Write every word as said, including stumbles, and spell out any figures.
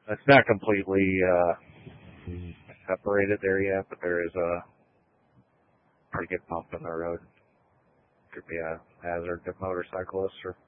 It's not completely uh, separated there yet, but there is a pretty good bump in the road. Could be a hazard to motorcyclists or